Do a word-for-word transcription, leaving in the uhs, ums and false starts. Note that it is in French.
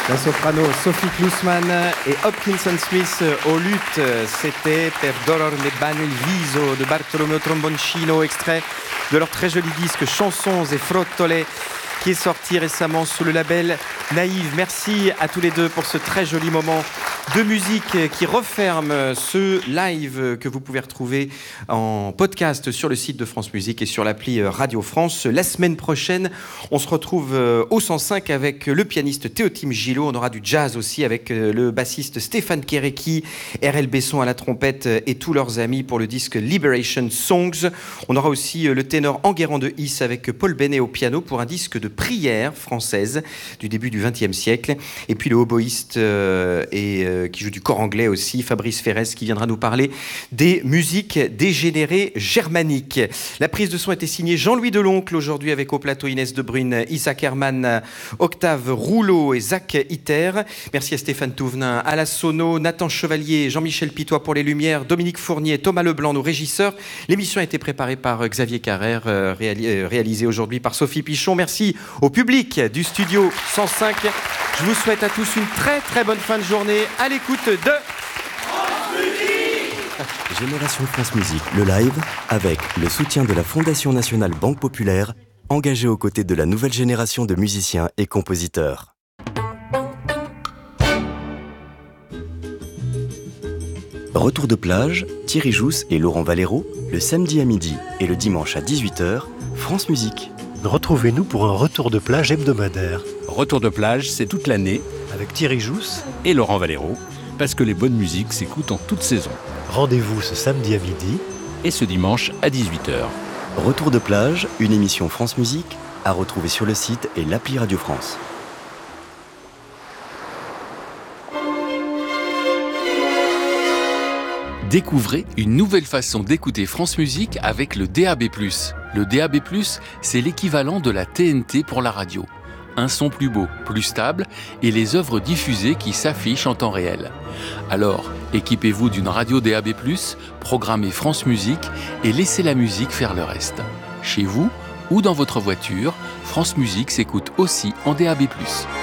La soprano Sophie Klusman et Hopkinson Smith au luth, c'était Per dolorme bene il viso de Bartolomeo Tromboncino, extrait de leur très joli disque Chansons et Frottole, qui est sorti récemment sous le label Naïve. Merci à tous les deux pour ce très joli moment de musique qui referme ce live que vous pouvez retrouver en podcast sur le site de France Musique et sur l'appli Radio France. La semaine prochaine, on se retrouve au cent cinq avec le pianiste Théotime Gillot. On aura du jazz aussi avec le bassiste Stéphane Kéréki, R L Besson à la trompette et tous leurs amis pour le disque Liberation Songs. On aura aussi le ténor Enguerrand de Is avec Paul Bennet au piano pour un disque de prière française du début du vingtième siècle. Et puis le oboïste euh, et, euh, qui joue du cor anglais aussi, Fabrice Ferrès, qui viendra nous parler des musiques dégénérées germaniques. La prise de son était signée Jean-Louis Deloncle aujourd'hui avec au plateau Inès de Bruyne, Isaac Herman, Octave Rouleau et Zach Iter. Merci à Stéphane Touvenin à la sono, Nathan Chevalier, Jean-Michel Pitois pour les lumières, Dominique Fournier, Thomas Leblanc, nos régisseurs. L'émission a été préparée par Xavier Carrère, euh, réali- euh, réalisée aujourd'hui par Sophie Pichon. Merci au public du studio cent cinq. Je vous souhaite à tous une très très bonne fin de journée à l'écoute de France Musique. Génération France Musique, le live, avec le soutien de la Fondation nationale Banque Populaire, engagée aux côtés de la nouvelle génération de musiciens et compositeurs. Retour de plage, Thierry Jousse et Laurent Valero, le samedi à midi et le dimanche à dix-huit heures, France Musique. Retrouvez-nous pour un retour de plage hebdomadaire. Retour de plage, c'est toute l'année. Avec Thierry Jousse et Laurent Valero, parce que les bonnes musiques s'écoutent en toute saison. Rendez-vous ce samedi à midi. Et ce dimanche à dix-huit heures. Retour de plage, une émission France Musique, à retrouver sur le site et l'appli Radio France. Découvrez une nouvelle façon d'écouter France Musique avec le D A B plus. Le D A B plus, c'est l'équivalent de la T N T pour la radio. Un son plus beau, plus stable et les œuvres diffusées qui s'affichent en temps réel. Alors, équipez-vous d'une radio D A B plus, programmez France Musique et laissez la musique faire le reste. Chez vous ou dans votre voiture, France Musique s'écoute aussi en D A B plus.